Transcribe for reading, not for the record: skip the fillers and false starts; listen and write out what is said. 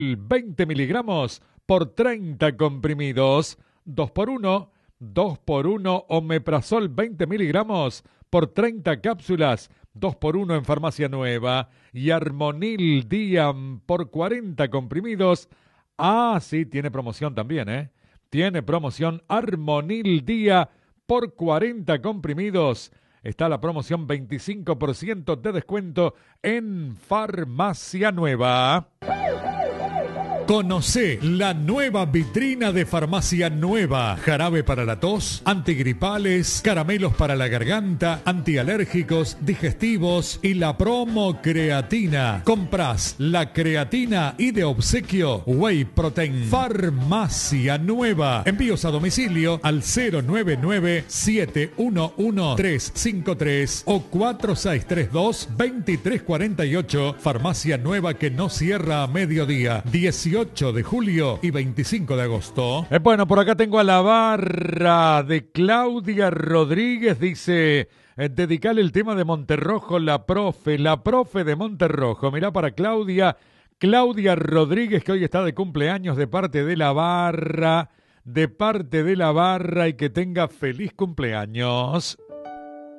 20 miligramos por 30 comprimidos. 2x1, 2x1 Omeprazol 20 miligramos por 30 cápsulas. 2x1 en Farmacia Nueva. Y Armonil Diam por 40 comprimidos. Ah, sí, tiene promoción también, ¿eh? Tiene promoción Armonil Día por 40 comprimidos. Está la promoción 25% de descuento en Farmacia Nueva. Conoce la nueva vitrina de Farmacia Nueva. Jarabe para la tos, antigripales, caramelos para la garganta, antialérgicos, digestivos y la promo creatina. Compras la creatina y de obsequio Whey Protein. Farmacia Nueva. Envíos a domicilio al 099-711-353 o 4632-2348. Farmacia Nueva que no cierra a mediodía. 18 de julio y 25 de agosto. Bueno, por acá tengo a la barra de Claudia Rodríguez. Dice, dedicale el tema de Monterrojo, la profe de Monterrojo. Mirá para Claudia Rodríguez, que hoy está de cumpleaños de parte de la barra, y que tenga feliz cumpleaños.